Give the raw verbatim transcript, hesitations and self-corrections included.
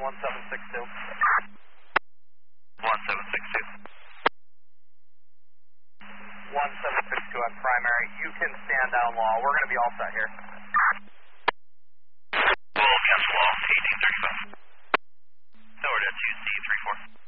one seven six two. one seven six two. one seven six two on primary. You can stand down law. We're going to be all set here. We'll cancel all eighteen thirty-five. Forward at two C three four.